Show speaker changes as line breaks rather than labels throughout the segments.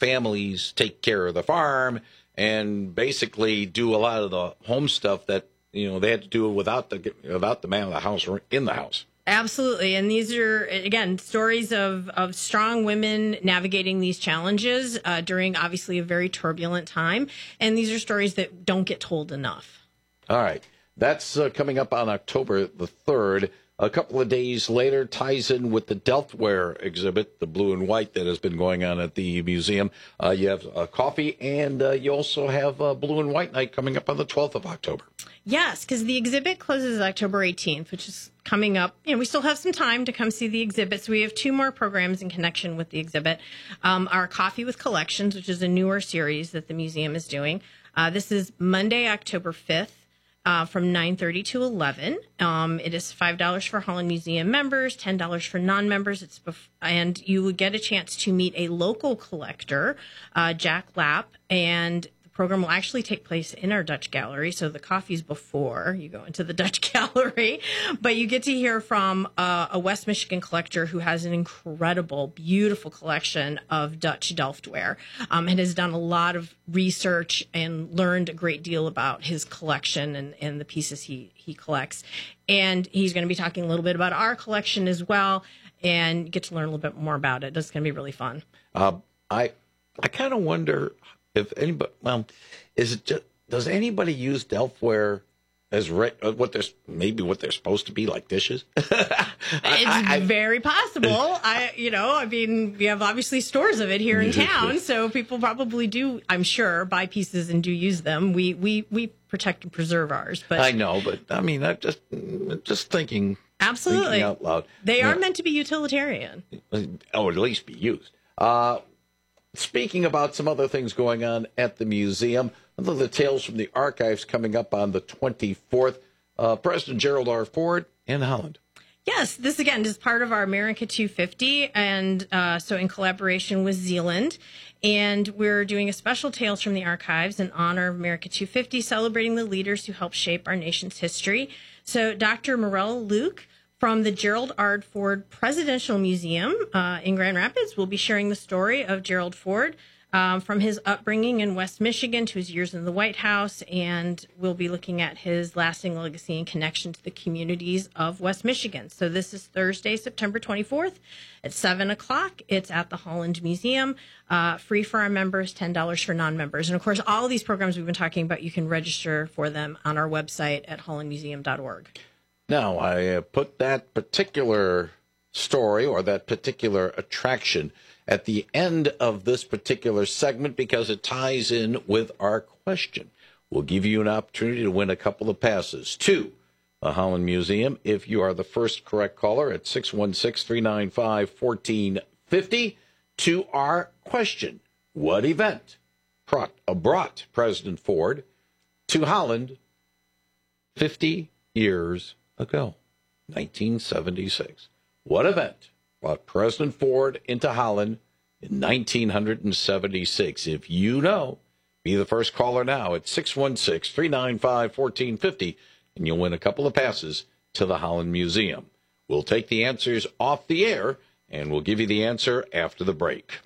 families take care of the farm and basically do a lot of the home stuff that, they had to do without the man of the house or in the house.
Absolutely. And these are, again, stories of strong women navigating these challenges during obviously a very turbulent time. And these are stories that don't get told enough.
All right. That's coming up on October the 3rd. A couple of days later, ties in with the Delftware exhibit, the blue and white that has been going on at the museum. You have coffee, and you also have blue and white night coming up on the 12th of October.
Yes, because the exhibit closes October 18th, which is coming up. We still have some time to come see the exhibit. So we have 2 more programs in connection with the exhibit. Our Coffee with Collections, which is a newer series that the museum is doing. This is Monday, October 5th. From 9:30 to 11. It is $5 for Holland Museum members, $10 for non-members. And you would get a chance to meet a local collector, Jack Lapp, and the program will actually take place in our Dutch Gallery. So the coffee's before you go into the Dutch Gallery, but you get to hear from a West Michigan collector who has an incredible, beautiful collection of Dutch Delftware, and has done a lot of research and learned a great deal about his collection and the pieces he collects. And he's going to be talking a little bit about our collection as well, and get to learn a little bit more about it. It's going to be really fun.
I kind of wonder if anybody, does anybody use Delftware as what they're supposed to be, like dishes?
It's very possible. We have obviously stores of it here in town, so people probably do, I'm sure, buy pieces and do use them. We protect and preserve ours, but
I know, but I'm just thinking.
Absolutely,
thinking out loud.
They are meant to be utilitarian.
Or at least be used. Speaking about some other things going on at the museum, the Tales from the Archives coming up on the 24th. President Gerald R. Ford in Holland.
Yes, this again is part of our America 250, and so in collaboration with Zealand. And we're doing a special Tales from the Archives in honor of America 250, celebrating the leaders who helped shape our nation's history. So Dr. Morella Luke from the Gerald R. Ford Presidential Museum in Grand Rapids will be sharing the story of Gerald Ford from his upbringing in West Michigan to his years in the White House, and we'll be looking at his lasting legacy and connection to the communities of West Michigan. So this is Thursday, September 24th at 7 o'clock. It's at the Holland Museum, free for our members, $10 for non-members. And, of course, all of these programs we've been talking about, you can register for them on our website at hollandmuseum.org.
Now, I put that particular story or that particular attraction at the end of this particular segment because it ties in with our question. We'll give you an opportunity to win a couple of passes to the Holland Museum if you are the first correct caller at 616-395-1450 to our question. What event brought President Ford to Holland 50 years ago, 1976? What event brought President Ford into Holland in 1976? If you know, be the first caller now at 616-395-1450, and you'll win a couple of passes to the Holland Museum. We'll take the answers off the air, and we'll give you the answer after the break.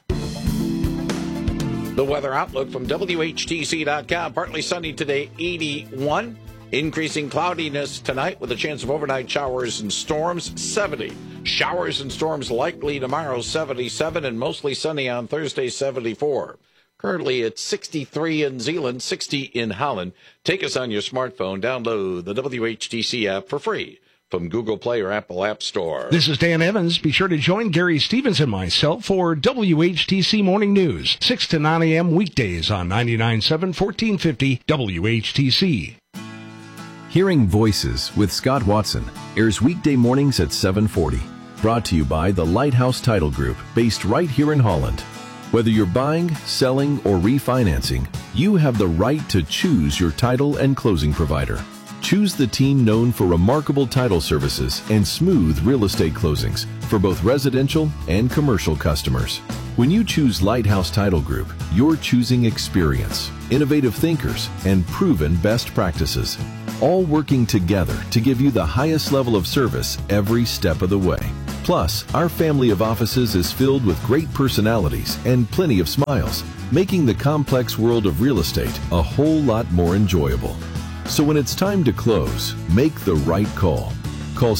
The weather outlook from WHTC.com. Partly sunny today, 81. Increasing cloudiness tonight with a chance of overnight showers and storms, 70. Showers and storms likely tomorrow, 77, and mostly sunny on Thursday, 74. Currently at 63 in Zeeland, 60 in Holland. Take us on your smartphone. Download the WHTC app for free from Google Play or Apple App Store.
This is Dan Evans. Be sure to join Gary Stevens and myself for WHTC Morning News, 6 to 9 a.m. weekdays on 99.7 1450 WHTC.
Hearing Voices with Scott Watson airs weekday mornings at 7:40. Brought to you by the Lighthouse Title Group, based right here in Holland. Whether you're buying, selling, or refinancing, you have the right to choose your title and closing provider. Choose the team known for remarkable title services and smooth real estate closings for both residential and commercial customers. When you choose Lighthouse Title Group, you're choosing experience, innovative thinkers, and proven best practices, all working together to give you the highest level of service every step of the way. Plus, our family of offices is filled with great personalities and plenty of smiles, making the complex world of real estate a whole lot more enjoyable. So when it's time to close, make the right call. Call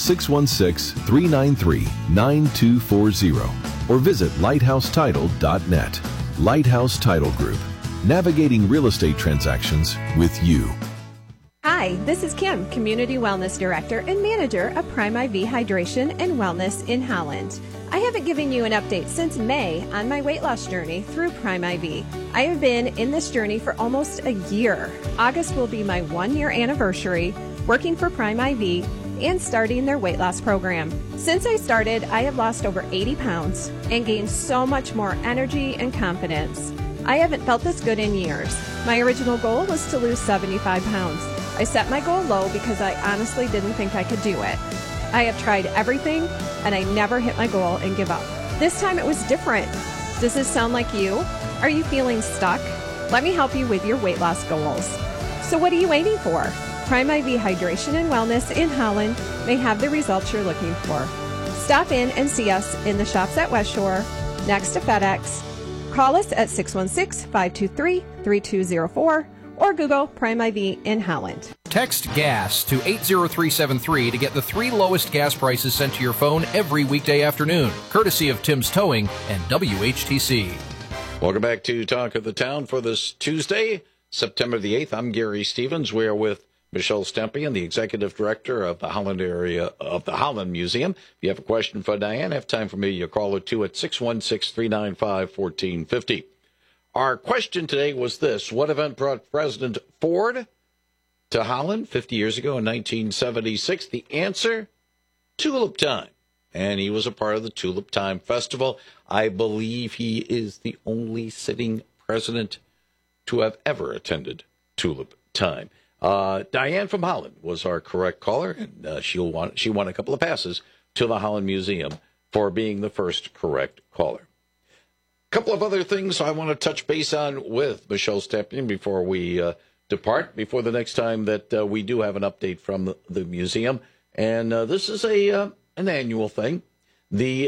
616-393-9240 or visit lighthousetitle.net. Lighthouse Title Group, navigating real estate transactions with you.
Hi, this is Kim, Community Wellness Director and Manager of Prime IV Hydration and Wellness in Holland. I haven't given you an update since May on my weight loss journey through Prime IV. I have been in this journey for almost a year. August will be my 1-year anniversary working for Prime IV and starting their weight loss program. Since I started, I have lost over 80 pounds and gained so much more energy and confidence. I haven't felt this good in years. My original goal was to lose 75 pounds. I set my goal low because I honestly didn't think I could do it. I have tried everything and I never hit my goal and give up. This time it was different. Does this sound like you? Are you feeling stuck? Let me help you with your weight loss goals. So what are you waiting for? Prime IV Hydration and Wellness in Holland may have the results you're looking for. Stop in and see us in the shops at West Shore, next to FedEx. Call us at 616-523-3204 or Google Prime IV in Holland.
Text GAS to 80373 to get the 3 lowest gas prices sent to your phone every weekday afternoon, courtesy of Tim's Towing and WHTC.
Welcome back to Talk of the Town for this Tuesday, September the 8th. I'm Gary Stevens. We're with Michelle Stempian, the Executive Director of the Holland area of the Holland Museum. If you have a question for Diane, have time for me, you call her too at 616-395-1450. Our question today was this: what event brought President Ford to Holland 50 years ago in 1976? The answer, Tulip Time. And he was a part of the Tulip Time Festival. I believe he is the only sitting president to have ever attended Tulip Time. Diane from Holland was our correct caller, and she won a couple of passes to the Holland Museum for being the first correct caller. A couple of other things I want to touch base on with Michelle Stempian before we depart, before the next time that we do have an update from the museum. And this is an annual thing. The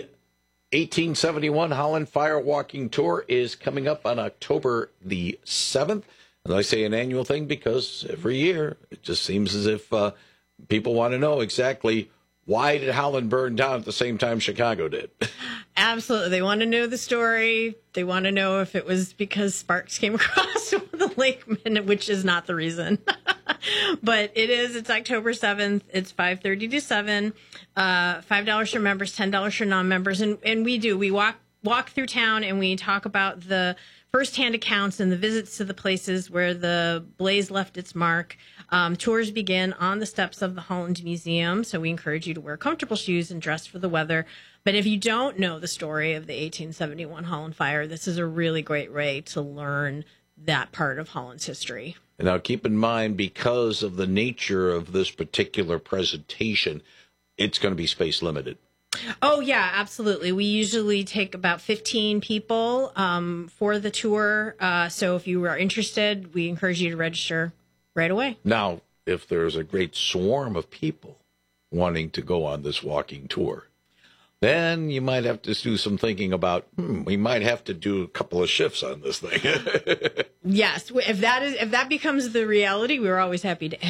1871 Holland Fire Walking Tour is coming up on October the 7th. And I say an annual thing because every year it just seems as if people want to know exactly why did Holland burn down at the same time Chicago did.
Absolutely. They want to know the story. They want to know if it was because sparks came across the lake, which is not the reason. But it is. It's October 7th. It's 5:30 to 7. $5 for members, $10 for non-members. And we walk through town and we talk about the firsthand accounts and the visits to the places where the blaze left its mark. Tours begin on the steps of the Holland Museum, so we encourage you to wear comfortable shoes and dress for the weather. But if you don't know the story of the 1871 Holland Fire, this is a really great way to learn that part of Holland's history.
Now, keep in mind, because of the nature of this particular presentation, it's going to be space limited.
Oh, yeah, absolutely. We usually take about 15 people for the tour. So if you are interested, we encourage you to register right away. Now,
if there's a great swarm of people wanting to go on this walking tour, then you might have to do some thinking about, we might have to do a couple of shifts on this thing.
Yes, if that becomes the reality, we're always happy to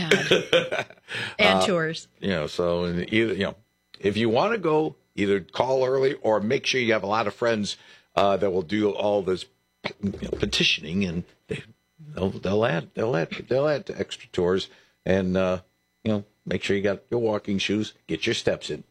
add tours.
So either, if you want to go, either call early or make sure you have a lot of friends that will do all this petitioning, and they'll add to extra tours, and make sure you got your walking shoes, get your steps in.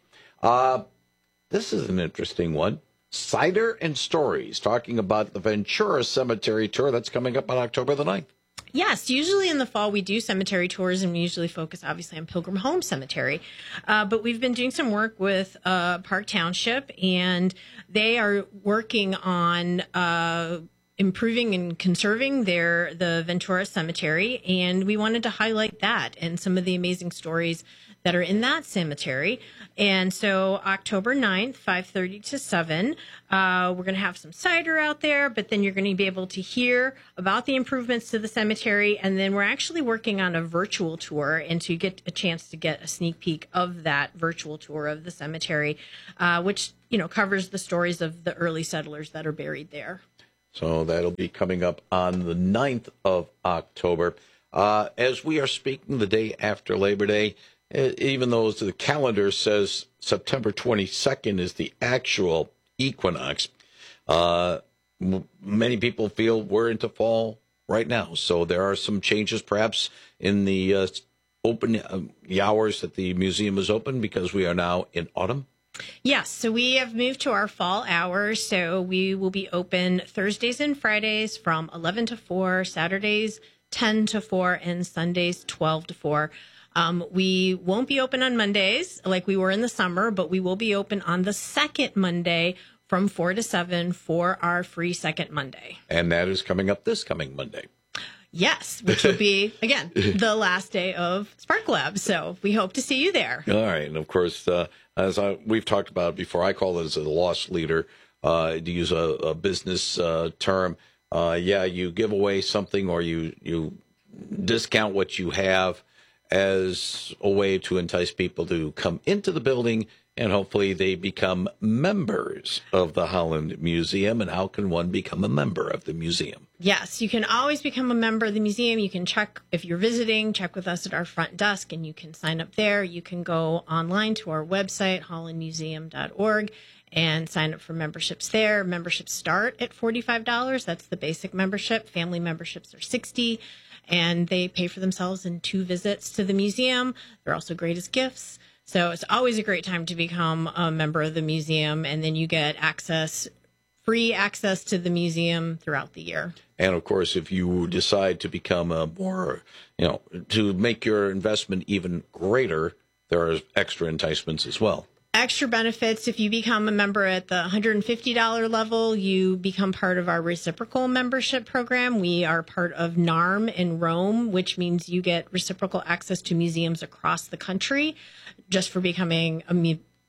This is an interesting one. Cider and Stories, talking about the Ventura Cemetery Tour that's coming up on October the 9th.
Yes, usually in the fall we do cemetery tours, and we usually focus obviously on Pilgrim Home Cemetery. But we've been doing some work with Park Township, and they are working on improving and conserving the Ventura Cemetery, and we wanted to highlight that and some of the amazing stories that are in that cemetery. And so October 9th, 5:30 to 7, we're going to have some cider out there, but then you're going to be able to hear about the improvements to the cemetery. And then we're actually working on a virtual tour, and to get a chance to get a sneak peek of that virtual tour of the cemetery, which, covers the stories of the early settlers that are buried there.
So that'll be coming up on the 9th of October. As we are speaking the day after Labor Day, even though the calendar says September 22nd is the actual equinox, many people feel we're into fall right now. So there are some changes perhaps in the the hours that the museum is open, because we are now in autumn.
Yes, so we have moved to our fall hours. So we will be open Thursdays and Fridays from 11 to 4, Saturdays 10 to 4, and Sundays 12 to 4. We won't be open on Mondays like we were in the summer, but we will be open on the second Monday from 4 to 7 for our free second Monday.
And that is coming up this coming Monday.
Yes, which will be, again, the last day of Spark Lab. So we hope to see you there.
All right. And of course, as we've talked about before, I call it as a loss leader, to use a business term. You give away something, or you discount what you have as a way to entice people to come into the building, and hopefully they become members of the Holland Museum. And how can one become a member of the museum?
Yes, you can always become a member of the museum. You can check, if you're visiting, check with us at our front desk, and you can sign up there. You can go online to our website, hollandmuseum.org, and sign up for memberships there. Memberships start at $45. That's the basic membership. Family memberships are $60, and they pay for themselves in 2 visits to the museum. They're also great as gifts. So it's always a great time to become a member of the museum, and then you get free access to the museum throughout the year.
And of course, if you decide to become to make your investment even greater, there are extra enticements as well.
Extra benefits. If you become a member at the $150 level, you become part of our reciprocal membership program. We are part of NARM in Rome, which means you get reciprocal access to museums across the country just for becoming a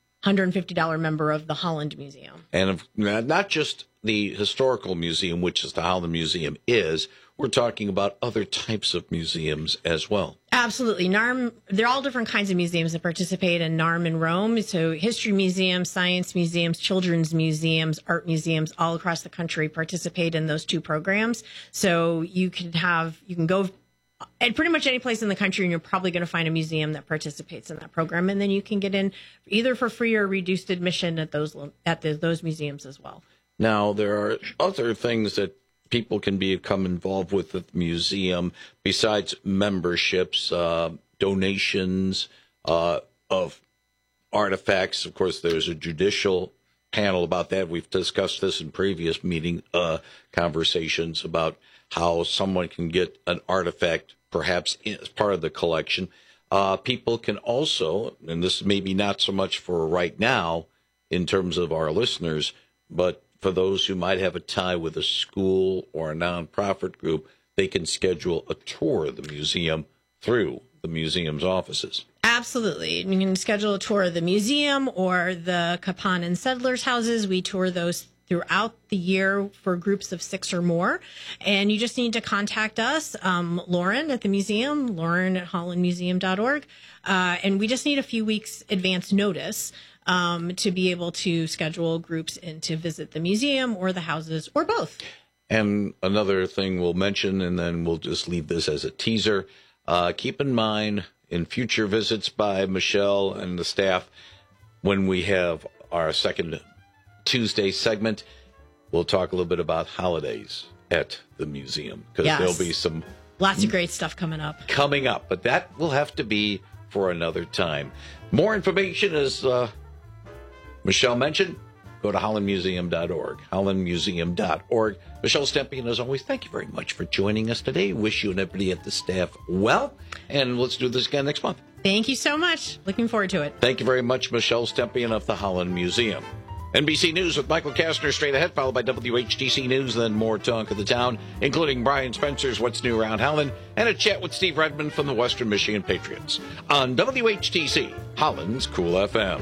$150 member of the Holland Museum. And
not just the historical museum, which is the Holland Museum is, we're talking about other types of museums as well.
Absolutely. NARM, they're all different kinds of museums that participate in NARM in Rome. So history museums, science museums, children's museums, art museums all across the country participate in those 2 programs. So you can go at pretty much any place in the country, and you're probably going to find a museum that participates in that program. And then you can get in either for free or reduced admission at those museums as well.
Now, there are other things that people can become involved with the museum besides memberships, donations of artifacts. Of course, there's a judicial panel about that. We've discussed this in previous meeting conversations about how someone can get an artifact perhaps as part of the collection. People can also, and this is maybe not so much for right now in terms of our listeners, but for those who might have a tie with a school or a nonprofit group, they can schedule a tour of the museum through the museum's offices.
Absolutely. You can schedule a tour of the museum or the Kapan and Settlers houses. We tour those throughout the year for groups of 6 or more. And you just need to contact us, Lauren at the museum, Lauren at hollandmuseum.org. And we just need a few weeks advance notice to be able to schedule groups in to visit the museum or the houses or both.
And another thing we'll mention, and then we'll just leave this as a teaser, keep in mind in future visits by Michelle and the staff, when we have our second Tuesday segment, we'll talk a little bit about holidays at the museum, because there'll be
lots of great stuff coming up.
But that will have to be for another time. More information, as Michelle mentioned, go to hollandmuseum.org, hollandmuseum.org. Michelle Stempien, as always, thank you very much for joining us today. Wish you and everybody at the staff well, and let's do this again next month.
Thank you so much. Looking forward to it.
Thank you very much, Michelle Stempien of the Holland Museum. NBC News with Michael Kastner straight ahead, followed by WHTC News, then more talk of the town, including Brian Spencer's What's New Around Howland, and a chat with Steve Redmond from the Western Michigan Patriots on WHTC, Holland's Cool FM.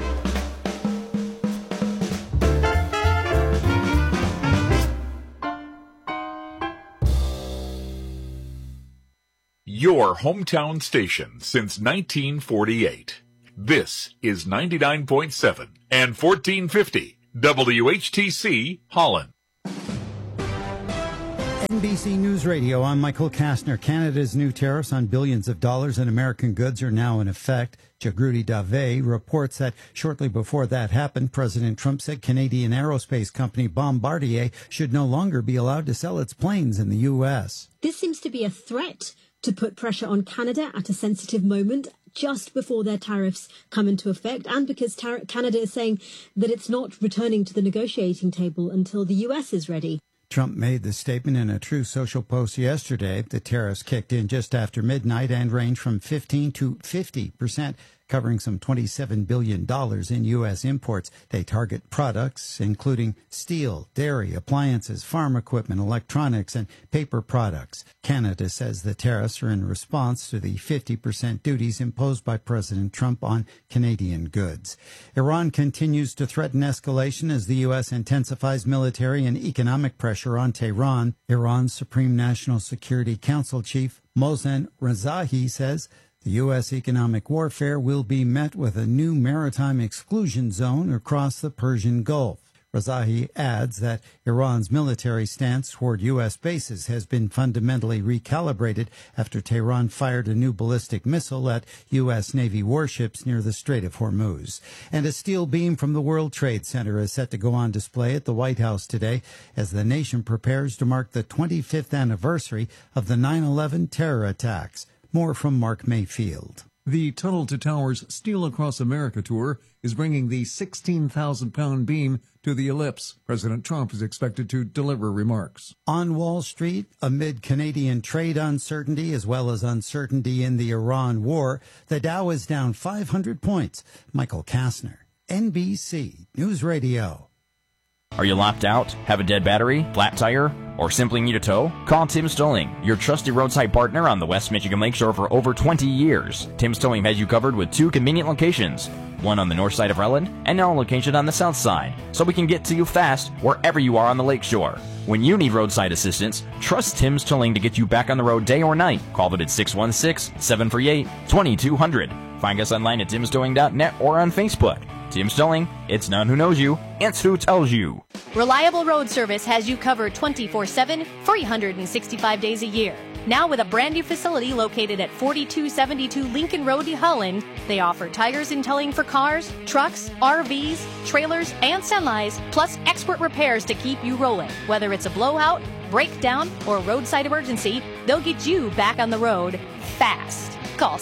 Your hometown station since 1948. This is 99.7 and 1450 WHTC Holland.
NBC News Radio, I'm Michael Kastner. Canada's new tariffs on billions of dollars in American goods are now in effect. Jagruti Dave reports that shortly before that happened, President Trump said Canadian aerospace company Bombardier should no longer be allowed to sell its planes in the U.S.
This seems to be a threat to put pressure on Canada at a sensitive moment just before their tariffs come into effect, and because Canada is saying that it's not returning to the negotiating table until the U.S. is ready.
Trump made the statement in a Truth Social post yesterday. The tariffs kicked in just after midnight and range from 15 to 50%, covering some $27 billion in U.S. imports. They target products including steel, dairy, appliances, farm equipment, electronics, and paper products. Canada says the tariffs are in response to the 50% duties imposed by President Trump on Canadian goods. Iran continues to threaten escalation as the U.S. intensifies military and economic pressure on Tehran. Iran's Supreme National Security Council chief Mohsen Rezaei says the U.S. economic warfare will be met with a new maritime exclusion zone across the Persian Gulf. Rezaei adds that Iran's military stance toward U.S. bases has been fundamentally recalibrated after Tehran fired a new ballistic missile at U.S. Navy warships near the Strait of Hormuz. And a steel beam from the World Trade Center is set to go on display at the White House today as the nation prepares to mark the 25th anniversary of the 9/11 terror attacks. More from Mark Mayfield.
The Tunnel to Towers Steel Across America tour is bringing the 16,000-pound beam to the Ellipse. President Trump is expected to deliver remarks.
On Wall Street, amid Canadian trade uncertainty as well as uncertainty in the Iran war, the Dow is down 500 points. Michael Kastner, NBC News Radio.
Are you locked out, have a dead battery, flat tire, or simply need a tow? Call Tim's Towing, your trusted roadside partner on the West Michigan Lakeshore for over 20 years. Tim's Towing has you covered with 2 convenient locations, one on the north side of Relland and now a location on the south side, so we can get to you fast wherever you are on the lakeshore. When you need roadside assistance, trust Tim's Towing to get you back on the road day or night. Call them at 616-738-2200. Find us online at timstowing.net or on Facebook. Tim's Towing, it's none who knows you, it's who tells you.
Reliable Road Service has you covered 24/7, 365 days a year. Now with a brand new facility located at 4272 Lincoln Road, Holland, they offer tires and towing for cars, trucks, RVs, trailers, and semis, plus expert repairs to keep you rolling. Whether it's a blowout, breakdown, or roadside emergency, they'll get you back on the road fast. Call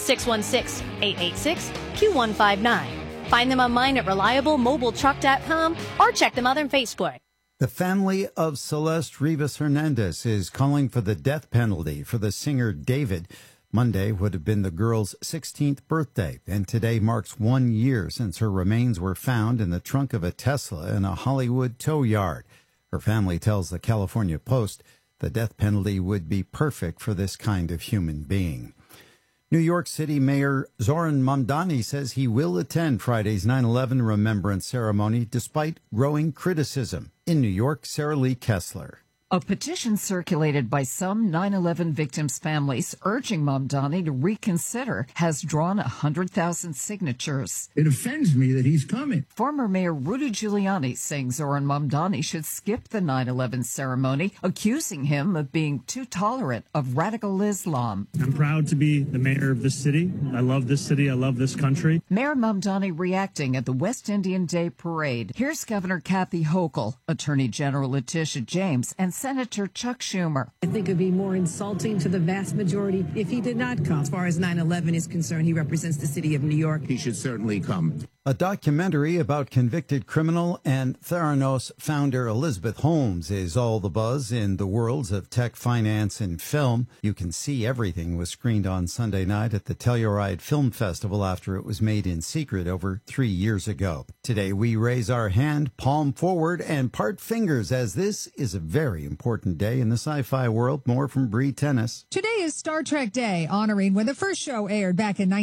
616-886-Q159. Find them online at reliablemobiletruck.com or check them out on Facebook.
The family of Celeste Rivas Hernandez is calling for the death penalty for the singer David. Monday would have been the girl's 16th birthday, and today marks 1 year since her remains were found in the trunk of a Tesla in a Hollywood tow yard. Her family tells the California Post the death penalty would be perfect for this kind of human being. New York City Mayor Zoran Mamdani says he will attend Friday's 9/11 remembrance ceremony despite growing criticism. In New York, Sarah Lee Kessler.
A petition circulated by some 9/11 victims' families urging Mamdani to reconsider has drawn 100,000 signatures.
It offends me that he's coming.
Former Mayor Rudy Giuliani saying Zoran Mamdani should skip the 9/11 ceremony, accusing him of being too tolerant of radical Islam.
I'm proud to be the mayor of this city. I love this city. I love this country.
Mayor Mamdani reacting at the West Indian Day Parade. Here's Governor Kathy Hochul, Attorney General Letitia James, and Senator Chuck Schumer.
I think it would be more insulting to the vast majority if he did not come. As far as 9/11 is concerned, he represents the city of New York.
He should certainly come.
A documentary about convicted criminal and Theranos founder Elizabeth Holmes is all the buzz in the worlds of tech, finance, and film. You Can See Everything was screened on Sunday night at the Telluride Film Festival after it was made in secret over 3 years ago. Today we raise our hand, palm forward, and part fingers as this is a very important day in the sci-fi world. More from Bree Tennis.
Today is Star Trek Day, honoring when the first show aired back in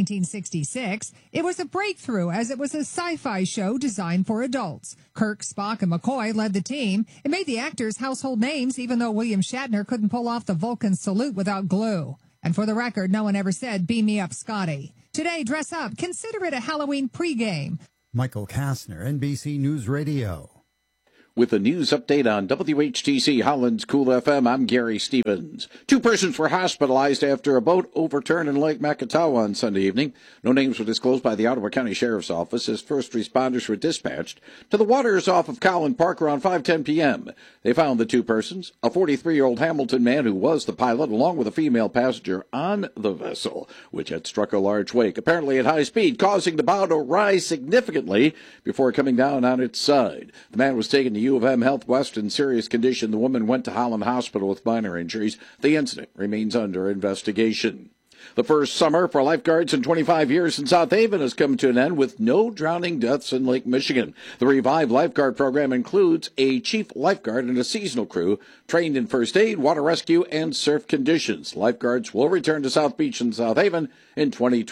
1966. It was a breakthrough as it was a sci-fi show designed for adults. Kirk, Spock, and McCoy led the team. It made the actors household names, even though William Shatner couldn't pull off the Vulcan salute without glue. And for the record, no one ever said, "Beam me up, Scotty." Today, dress up. Consider it a Halloween pregame.
Michael Kastner, NBC News Radio.
With a news update on WHTC Holland's Cool FM, I'm Gary Stevens. 2 persons were hospitalized after a boat overturned in Lake Makatawa on Sunday evening. No names were disclosed by the Ottawa County Sheriff's Office as first responders were dispatched to the waters off of Collin Park around 5:10 p.m. They found the 2 persons, a 43-year-old Hamilton man who was the pilot, along with a female passenger on the vessel, which had struck a large wake, apparently at high speed, causing the bow to rise significantly before coming down on its side. The man was taken to U of M Health West in serious condition. The woman went to Holland Hospital with minor injuries. The incident remains under investigation. The first summer for lifeguards in 25 years in South Haven has come to an end with no drowning deaths in Lake Michigan. The Revive Lifeguard program includes a chief lifeguard and a seasonal crew trained in first aid, water rescue, and surf conditions. Lifeguards will return to South Beach in South Haven in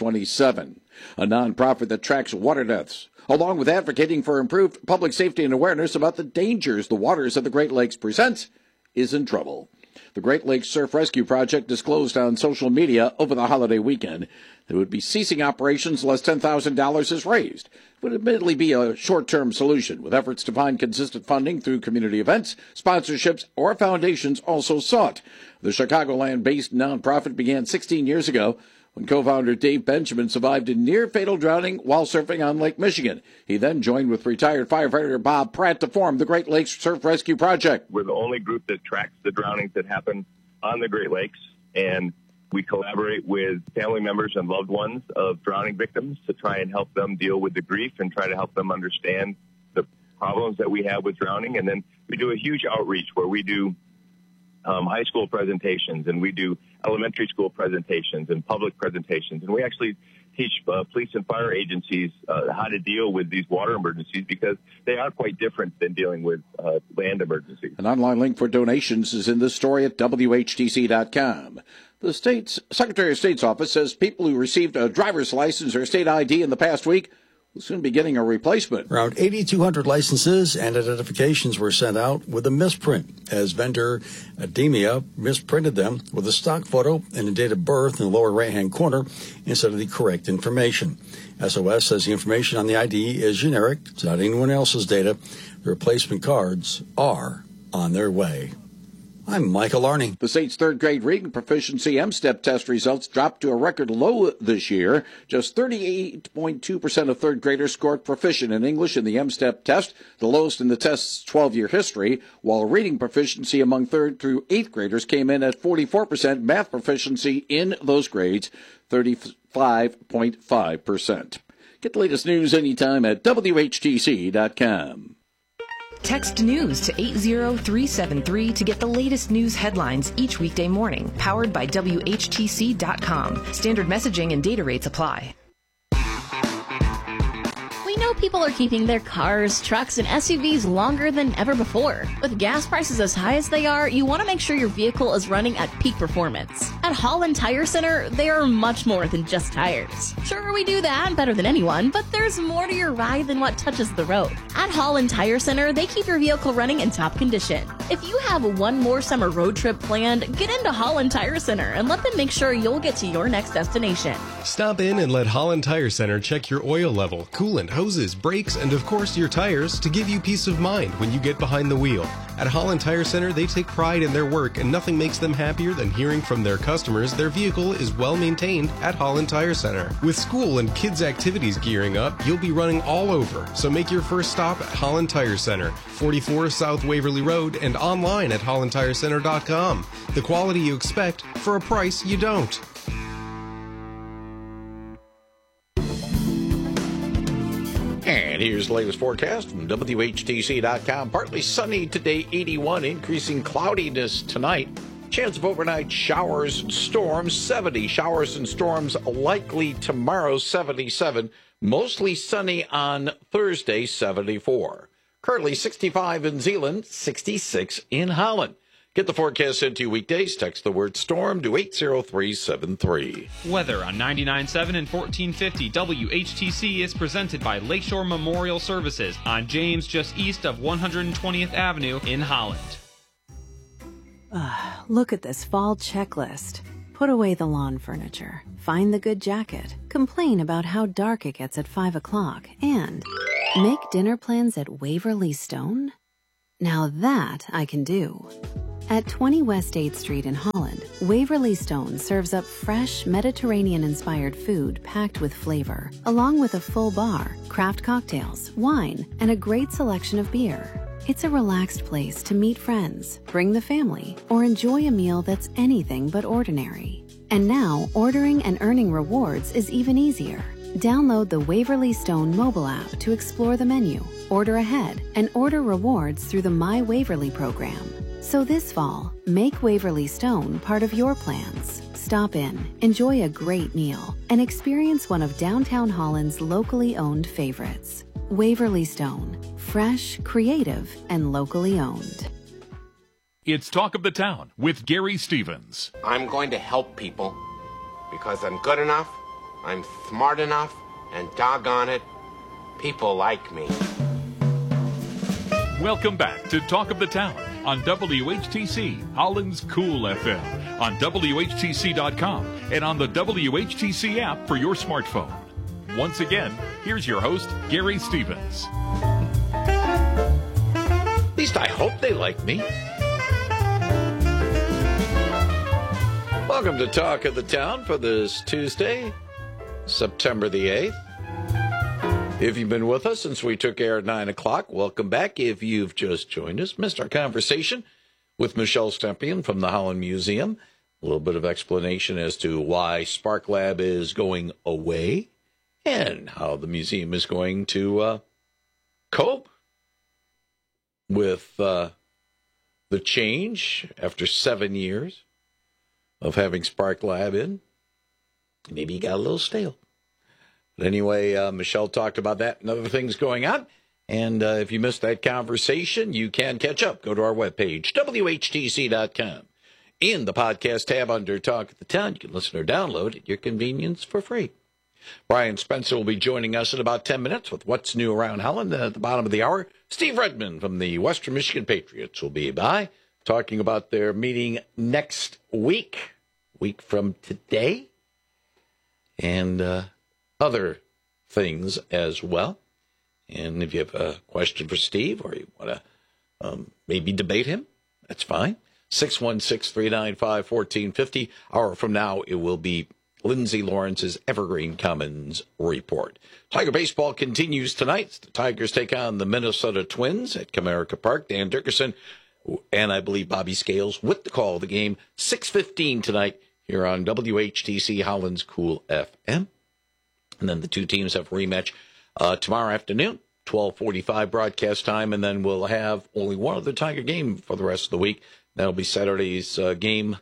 2027. A nonprofit that tracks water deaths, along with advocating for improved public safety and awareness about the dangers the waters of the Great Lakes presents, is in trouble. The Great Lakes Surf Rescue Project disclosed on social media over the holiday weekend that it would be ceasing operations unless $10,000 is raised. It would admittedly be a short-term solution, with efforts to find consistent funding through community events, sponsorships, or foundations also sought. The Chicagoland-based nonprofit began 16 years ago when co-founder Dave Benjamin survived a near-fatal drowning while surfing on Lake Michigan. He then joined with retired firefighter Bob Pratt to form the Great Lakes Surf Rescue Project.
We're the only group that tracks the drownings that happen on the Great Lakes, and we collaborate with family members and loved ones of drowning victims to try and help them deal with the grief and try to help them understand the problems that we have with drowning. And then we do a huge outreach where we do high school presentations, and we do elementary school presentations and public presentations. And we actually teach police and fire agencies how to deal with these water emergencies, because they are quite different than dealing with land emergencies.
An online link for donations is in this story at WHTC.com. The state's Secretary of State's office says people who received a driver's license or state ID in the past week will soon be getting a replacement.
Around 8,200 licenses and identifications were sent out with a misprint, as vendor Ademia misprinted them with a stock photo and a date of birth in the lower right-hand corner instead of the correct information. SOS says the information on the ID is generic. It's not anyone else's data. The replacement cards are on their way. I'm Michael Arney.
The state's third-grade reading proficiency M-STEP test results dropped to a record low this year. Just 38.2% of third graders scored proficient in English in the M-STEP test, the lowest in the test's 12-year history, while reading proficiency among 3rd through 8th graders came in at 44%, math proficiency in those grades 35.5%. Get the latest news anytime at WHTC.com.
Text news to 80373 to get the latest news headlines each weekday morning. Powered by WHTC.com. Standard messaging and data rates apply.
We know people are keeping their cars, trucks, and SUVs longer than ever before. With gas prices as high as they are, you want to make sure your vehicle is running at peak performance. At Holland Tire Center, they are much more than just tires. Sure, we do that better than anyone, but there's more to your ride than what touches the road. At Holland Tire Center, they keep your vehicle running in top condition. If you have one more summer road trip planned, get into Holland Tire Center and let them make sure you'll get to your next destination.
Stop in and let Holland Tire Center check your oil level, coolant, hoses, brakes, and of course your tires to give you peace of mind when you get behind the wheel. At Holland Tire Center, they take pride in their work, and nothing makes them happier than hearing from their customers their vehicle is well maintained at Holland Tire Center. With school and kids' activities gearing up, you'll be running all over, so make your first stop at Holland Tire Center, 44 South Waverly Road, and online at hollandtirecenter.com. The quality you expect for a price you don't.
And here's the latest forecast from WHTC.com. Partly sunny today, 81. Increasing cloudiness tonight. Chance of overnight showers and storms, 70. Showers and storms likely tomorrow, 77. Mostly sunny on Thursday, 74. Currently 65 in Zeeland, 66 in Holland. Get the forecast into weekdays. Text the word storm to 80373.
Weather on 99.7 and 1450 WHTC is presented by Lakeshore Memorial Services on James, just east of 120th Avenue in Holland.
Look at this fall checklist. Put away the lawn furniture. Find the good jacket. Complain about how dark it gets at 5 o'clock. And make dinner plans at Waverly Stone? Now that I can do. At 20 West 8th Street in Holland, Waverly Stone serves up fresh, Mediterranean-inspired food packed with flavor, along with a full bar, craft cocktails, wine, and a great selection of beer. It's a relaxed place to meet friends, bring the family, or enjoy a meal that's anything but ordinary. And now, ordering and earning rewards is even easier. Download the Waverly Stone mobile app to explore the menu, order ahead, and order rewards through the My Waverly program. So this fall, make Waverly Stone part of your plans. Stop in, enjoy a great meal, and experience one of downtown Holland's locally owned favorites. Waverly Stone, fresh, creative, and locally owned.
It's Talk of the Town with Gary Stevens.
I'm going to help people because I'm good enough, I'm smart enough, and doggone it, people like me.
Welcome back to Talk of the Town on WHTC, Holland's Cool FM, on WHTC.com, and on the WHTC app for your smartphone. Once again, here's your host, Gary Stevens.
At least I hope they like me. Welcome to Talk of the Town for this Tuesday, September the 8th. If you've been with us since we took air at 9 o'clock, welcome back. If you've just joined us, missed our conversation with Michelle Stempien from the Holland Museum, a little bit of explanation as to why Spark Lab is going away and how the museum is going to cope with the change after 7 years of having Spark Lab in. Maybe you got a little stale. But anyway, Michelle talked about that and other things going on. And if you missed that conversation, you can catch up. Go to our webpage, WHTC.com. In the podcast tab under Talk of the Town, you can listen or download at your convenience for free. Brian Spencer will be joining us in about 10 minutes with What's New Around Holland. At the bottom of the hour, Steve Redmond from the Western Michigan Patriots will be by, talking about their meeting next week from today, and other things as well. And if you have a question for Steve or you want to maybe debate him, that's fine. 616-395-1450. Hour from now, it will be Lindsay Lawrence's Evergreen Commons Report. Tiger baseball continues tonight. The Tigers take on the Minnesota Twins at Comerica Park. Dan Dickerson and I believe Bobby Scales with the call of the game. 6:15 tonight here on WHTC Holland's Cool FM. And then the two teams have a rematch tomorrow afternoon, 12:45 broadcast time, and then we'll have only one other Tiger game for the rest of the week. That'll be Saturday's game,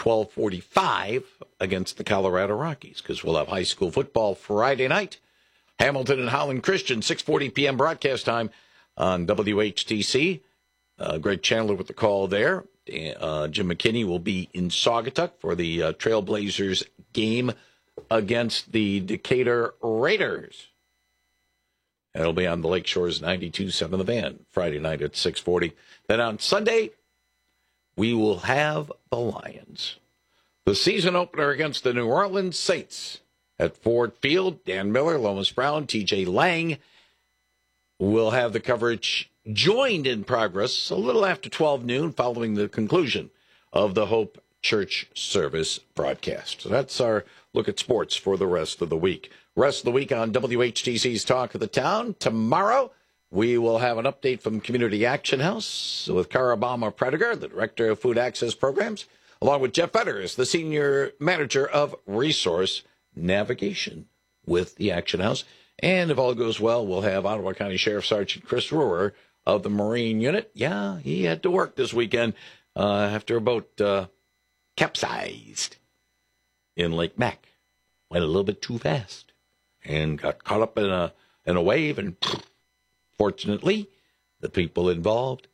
12:45 against the Colorado Rockies, because we'll have high school football Friday night. Hamilton and Holland Christian, 6:40 p.m. broadcast time on WHTC. Greg Chandler with the call there. Jim McKinney will be in Saugatuck for the Trailblazers game against the Decatur Raiders. That'll be on the Lake Shores 92.7 The Van, Friday night at 6:40. Then on Sunday, we will have the Lions. The season opener against the New Orleans Saints at Ford Field. Dan Miller, Lomas Brown, TJ Lang will have the coverage joined in progress a little after 12 noon following the conclusion of the Hope Church service broadcast. So that's our look at sports for the rest of the week. Rest of the week on WHTC's Talk of the Town. Tomorrow, we will have an update from Community Action House with Karabama Prediger, the Director of Food Access Programs, along with Jeff Fetters, the Senior Manager of Resource Navigation with the Action House. And if all goes well, we'll have Ottawa County Sheriff Sergeant Chris Ruhr of the Marine Unit. Yeah, he had to work this weekend after a boat capsized in Lake Mac. Went a little bit too fast and got caught up in a wave. And fortunately, the people involved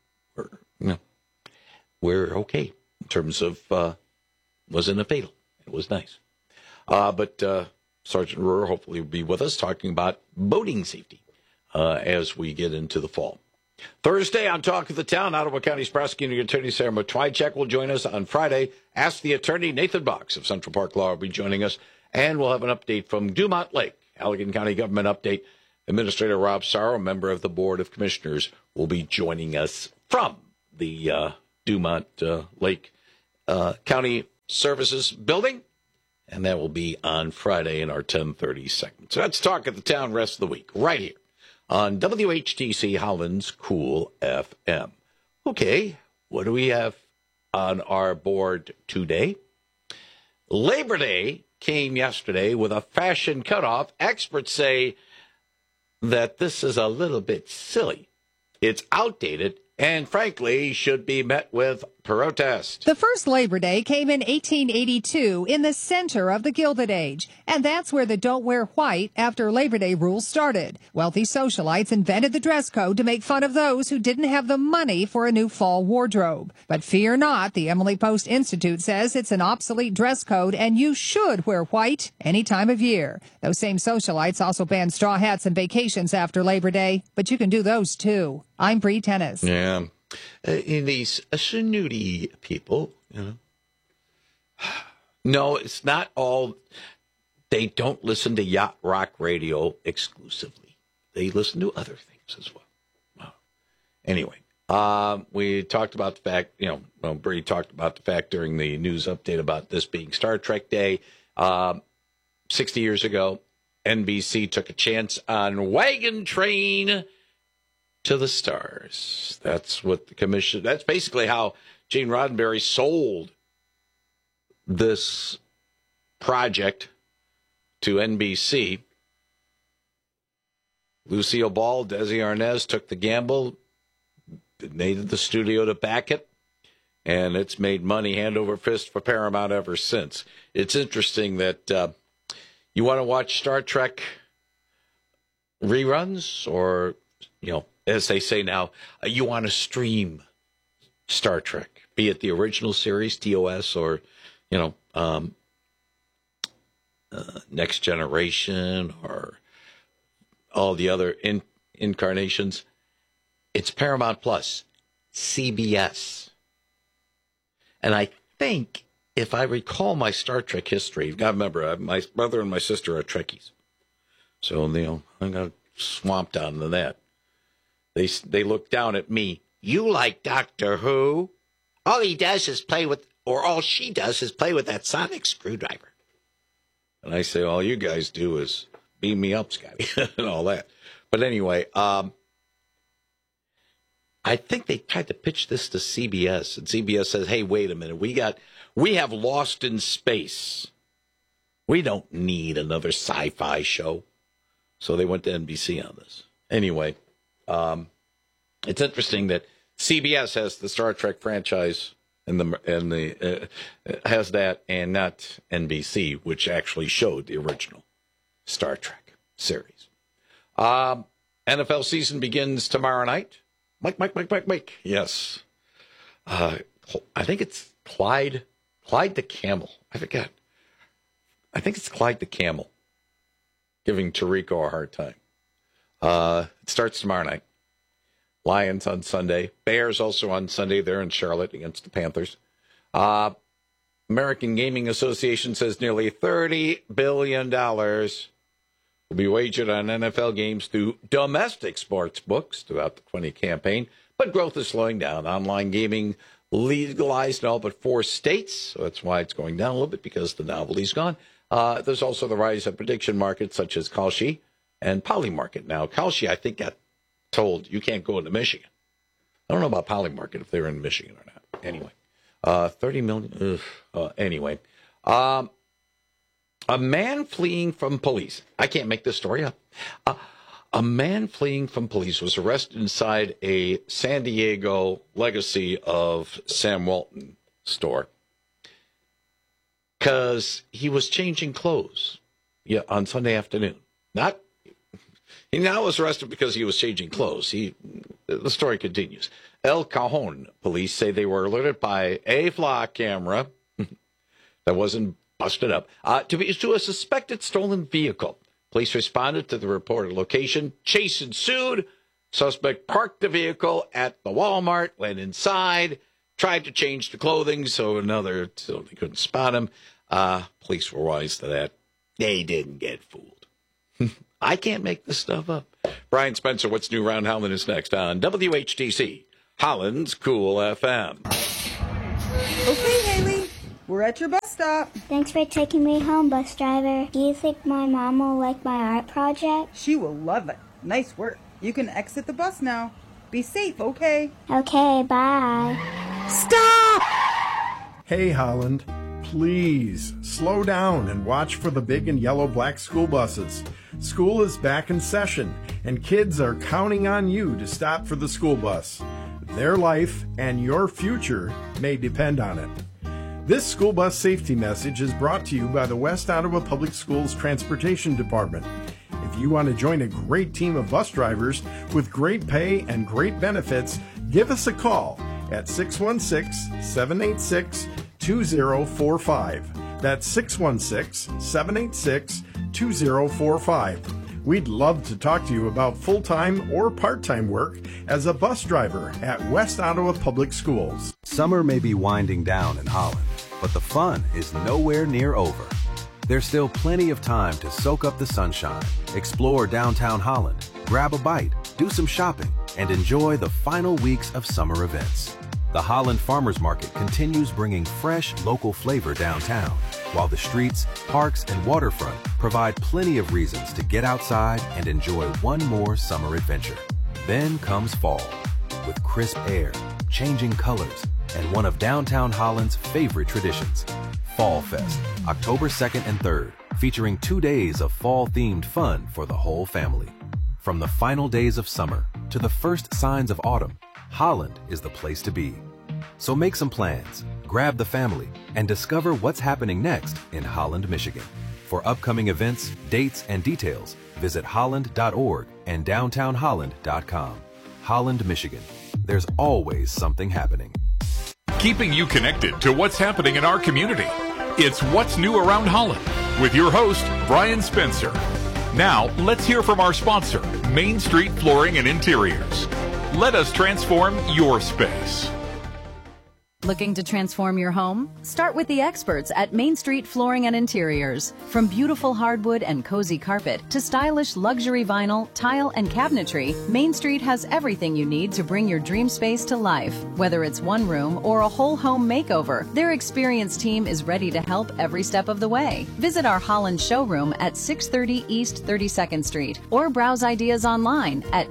were okay in terms of wasn't a fatal. It was nice. But Sergeant Ruhr hopefully will be with us talking about boating safety as we get into the fall. Thursday on Talk of the Town, Ottawa County's prosecuting attorney Sarah Matwychak will join us on Friday. Ask the attorney Nathan Box of Central Park Law will be joining us, and we'll have an update from Dumont Lake, Allegan County government update. Administrator Rob Sorrow, member of the Board of Commissioners, will be joining us from the Dumont Lake County Services Building, and that will be on Friday in our 10:30 segment. So that's Talk of the Town rest of the week, right here on WHTC Holland's Cool FM. Okay, what do we have on our board today? Labor Day came yesterday with a fashion cutoff. Experts say that this is a little bit silly. It's outdated and, frankly, should be met with protest.
The first Labor Day came in 1882 in the center of the Gilded Age, and that's where the don't wear white after Labor Day rules started. Wealthy socialites invented the dress code to make fun of those who didn't have the money for a new fall wardrobe. But fear not, the Emily Post Institute says it's an obsolete dress code and you should wear white any time of year. Those same socialites also banned straw hats and vacations after Labor Day, but you can do those too. I'm Bree Tennis.
Yeah. In these snooty people, No, it's not all. They don't listen to yacht rock radio exclusively. They listen to other things as well. Wow. Anyway, we talked about the fact, Bree talked about the fact during the news update about this being Star Trek Day. 60 years ago, NBC took a chance on Wagon Train to the Stars. That's what the commission, that's basically how Gene Roddenberry sold this project to NBC. Lucille Ball, Desi Arnaz took the gamble, needed the studio to back it, and it's made money hand over fist for Paramount ever since. It's interesting that you want to watch Star Trek reruns, or, as they say now, you want to stream Star Trek, be it the original series, TOS, or, Next Generation, or all the other incarnations. It's Paramount Plus, CBS. And I think, if I recall my Star Trek history, you've got to remember, my brother and my sister are Trekkies. So, I got swamped on to that. They look down at me. You like Doctor Who? All he does is play with, or all she does is play with that sonic screwdriver. And I say, all you guys do is beam me up, Scotty, and all that. But anyway, I think they tried to pitch this to CBS, and CBS says, hey, wait a minute, we have Lost in Space. We don't need another sci-fi show. So they went to NBC on this. Anyway, it's interesting that CBS has the Star Trek franchise has that, and not NBC, which actually showed the original Star Trek series. NFL season begins tomorrow night. Mike. Yes. I think it's Clyde the Camel. I forgot. I think it's Clyde the Camel giving Tirico a hard time. It starts tomorrow night. Lions on Sunday. Bears also on Sunday. They're in Charlotte against the Panthers. American Gaming Association says nearly $30 billion will be wagered on NFL games through domestic sports books throughout the 20 campaign. But growth is slowing down. Online gaming legalized in all but 4 states. So that's why it's going down a little bit, because the novelty's gone. There's also the rise of prediction markets such as Kalshi and Polymarket. Now, Kalshi, I think, got told you can't go into Michigan. I don't know about Polymarket, if they're in Michigan or not. Anyway, 30 million. Anyway, A man fleeing from police. I can't make this story up. A man fleeing from police was arrested inside a San Diego Legacy of Sam Walton store because he was changing clothes on Sunday afternoon. He now was arrested because he was changing clothes. The story continues. El Cajon police say they were alerted by a flock camera that wasn't busted up to a suspected stolen vehicle. Police responded to the reported location. Chase ensued. Suspect parked the vehicle at the Walmart, went inside, tried to change the clothing so they couldn't spot him. Police were wise to that. They didn't get fooled. I can't make this stuff up. Brian Spencer, what's new around Holland is next on WHTC, Holland's Cool FM.
Okay, Haley, we're at your bus stop.
Thanks for taking me home, bus driver. Do you think my mom will like my art project?
She will love it. Nice work. You can exit the bus now. Be safe, okay?
Okay, bye.
Stop!
Hey, Holland. Please slow down and watch for the big and yellow black school buses. School is back in session, and kids are counting on you to stop for the school bus. Their life and your future may depend on it. This school bus safety message is brought to you by the West Ottawa Public Schools Transportation Department. If you want to join a great team of bus drivers with great pay and great benefits, give us a call at 616-786-2045. That's 616-786-2045. We'd love to talk to you about full-time or part-time work as a bus driver at West Ottawa Public Schools.
Summer may be winding down in Holland, but the fun is nowhere near over. There's still plenty of time to soak up the sunshine, explore downtown Holland, grab a bite, do some shopping, and enjoy the final weeks of summer events. The Holland Farmers Market continues bringing fresh, local flavor downtown, while the streets, parks, and waterfront provide plenty of reasons to get outside and enjoy one more summer adventure. Then comes fall, with crisp air, changing colors, and one of downtown Holland's favorite traditions, Fall Fest, October 2nd and 3rd, featuring 2 days of fall-themed fun for the whole family. From the final days of summer to the first signs of autumn, Holland is the place to be. So make some plans, grab the family, and discover what's happening next in Holland, Michigan. For upcoming events, dates, and details, visit holland.org and downtownholland.com. Holland, Michigan. There's always something happening.
Keeping you connected to what's happening in our community. It's What's New Around Holland with your host, Brian Spencer. Now, let's hear from our sponsor, Main Street Flooring and Interiors. Let us transform your space.
Looking to transform your home? Start with the experts at Main Street Flooring and Interiors. From beautiful hardwood and cozy carpet to stylish luxury vinyl, tile, and cabinetry, Main Street has everything you need to bring your dream space to life. Whether it's one room or a whole home makeover, their experienced team is ready to help every step of the way. Visit our Holland showroom at 630 East 32nd Street or browse ideas online at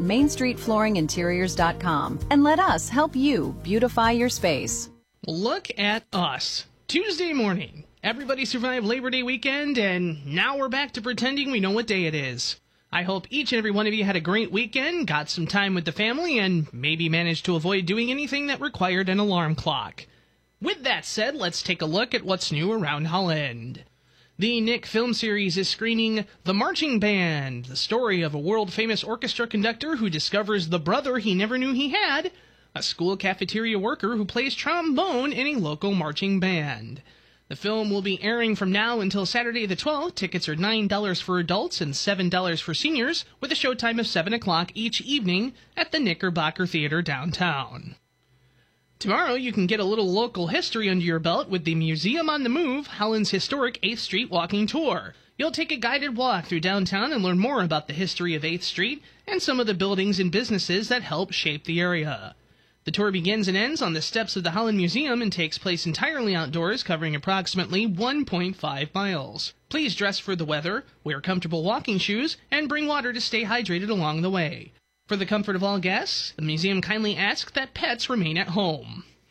mainstreetflooringinteriors.com and let us help you beautify your space.
Look at us. Tuesday morning. Everybody survived Labor Day weekend, and now we're back to pretending we know what day it is. I hope each and every one of you had a great weekend, got some time with the family, and maybe managed to avoid doing anything that required an alarm clock. With that said, let's take a look at what's new around Holland. The Nick film series is screening The Marching Band, the story of a world-famous orchestra conductor who discovers the brother he never knew he had, a school cafeteria worker who plays trombone in a local marching band. The film will be airing from now until Saturday the 12th. Tickets are $9 for adults and $7 for seniors, with a showtime of 7 o'clock each evening at the Knickerbocker Theater downtown. Tomorrow you can get a little local history under your belt with the Museum on the Move, Holland's historic 8th Street walking tour. You'll take a guided walk through downtown and learn more about the history of 8th Street and some of the buildings and businesses that help shape the area. The tour begins and ends on the steps of the Holland Museum and takes place entirely outdoors, covering approximately 1.5 miles. Please dress for the weather, wear comfortable walking shoes, and bring water to stay hydrated along the way. For the comfort of all guests, the museum kindly asks that pets remain at home.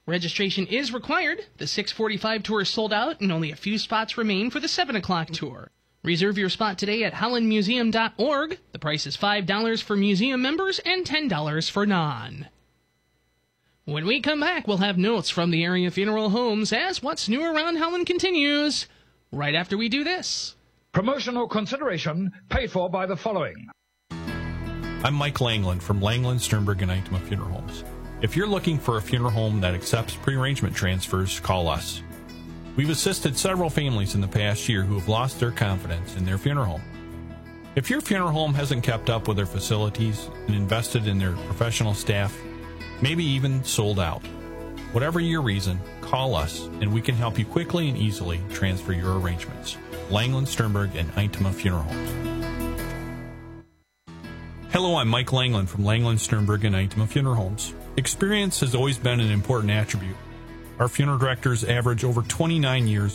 Registration is required. The 6:45 tour is sold out and only a few spots remain for the 7 o'clock tour. Reserve your spot today at hollandmuseum.org. The price is $5 for museum members and $10 for non. When we come back, we'll have notes from the area funeral homes as What's New Around Holland continues, right after we do this.
Promotional consideration paid for by the following.
I'm Mike Langland from Langland, Sternberg, and Eichtema Funeral Homes. If you're looking for a funeral home that accepts pre-arrangement transfers, call us. We've assisted several families in the past year who have lost their confidence in their funeral home. If your funeral home hasn't kept up with their facilities and invested in their professional staff, maybe even sold out, whatever your reason, call us and we can help you quickly and easily transfer your arrangements. Langland, Sternberg, and Eichtema Funeral Homes. Hello, I'm Mike Langland from Langland, Sternberg, and Eichtema Funeral Homes. Experience has always been an important attribute. Our funeral directors average over 29 years